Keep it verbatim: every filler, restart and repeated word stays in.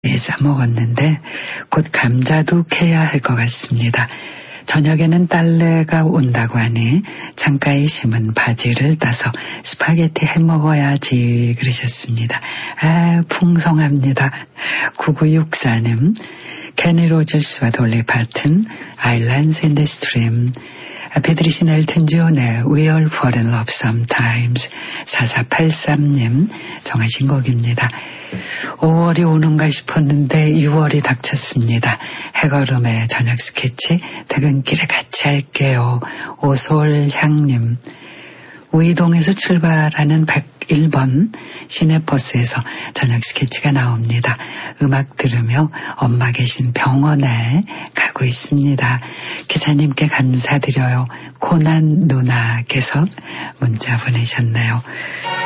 싸먹었는데 곧 감자도 캐야 할 것 같습니다. 저녁에는 딸내가 온다고 하니 창가에 심은 바지를 따서 스파게티 해먹어야지 그러셨습니다. 아, 풍성합니다. 구구육사님, 케니 로저스와 돌리 파튼, Islands in the Stream, 베드리신 엘튼 존의 We All Fall in Love Sometimes, 사사팔삼님 정하신 곡입니다. 오월이 오는가 싶었는데 유월이 닥쳤습니다. 해걸음의 저녁 스케치 퇴근길에 같이 할게요. 오솔향님, 우이동에서 출발하는 백일 번 시내버스에서 저녁 스케치가 나옵니다. 음악 들으며 엄마 계신 병원에 가고 있습니다. 기사님께 감사드려요. 고난 누나께서 문자 보내셨네요.